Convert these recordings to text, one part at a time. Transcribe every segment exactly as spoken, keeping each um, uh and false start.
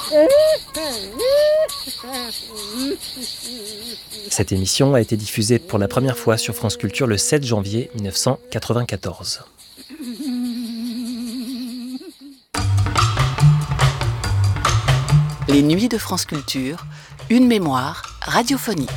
Cette émission a été diffusée pour la première fois sur France Culture le sept janvier mille neuf cent quatre-vingt-quatorze. Les Nuits de France Culture, une mémoire radiophonique.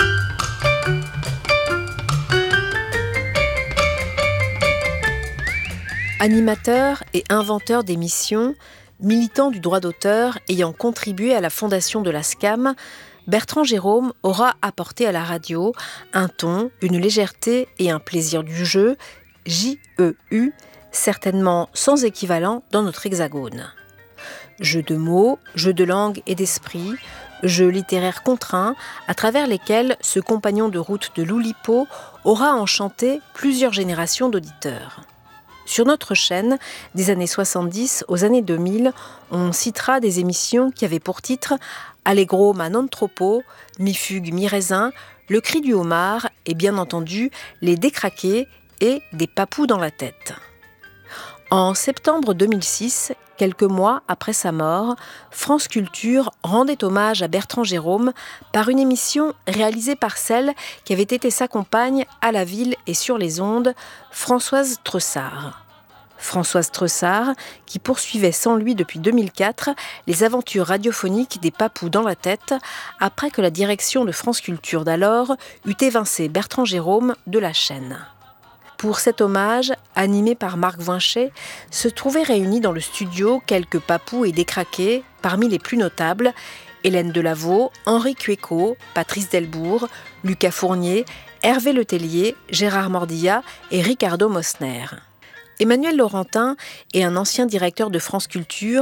Animateur et inventeur d'émissions, militant du droit d'auteur ayant contribué à la fondation de la SCAM, Bertrand Jérôme aura apporté à la radio un ton, une légèreté et un plaisir du jeu, J E U, certainement sans équivalent dans notre hexagone. Jeux de mots, jeux de langue et d'esprit, jeux littéraires contraints, à travers lesquels ce compagnon de route de l'Oulipo aura enchanté plusieurs générations d'auditeurs. Sur notre chaîne, des années soixante-dix aux années deux mille, on citera des émissions qui avaient pour titre Allegro ma non troppo, Mi fugue mi raisin, Le cri du homard et bien entendu Les décraqués et Des papous dans la tête. En septembre deux mille six, quelques mois après sa mort, France Culture rendait hommage à Bertrand Jérôme par une émission réalisée par celle qui avait été sa compagne à la ville et sur les ondes, Françoise Tressard. Françoise Tressard, qui poursuivait sans lui depuis deux mille quatre les aventures radiophoniques des papous dans la tête, après que la direction de France Culture d'alors eut évincé Bertrand Jérôme de la chaîne. Pour cet hommage, animé par Marc Voinchet, se trouvaient réunis dans le studio quelques papous et décraqués, parmi les plus notables, Hélène Delaveau, Henri Cueco, Patrice Delbourg, Lucas Fournier, Hervé Letellier, Gérard Mordillat et Ricardo Mosner. Emmanuel Laurentin est un ancien directeur de France Culture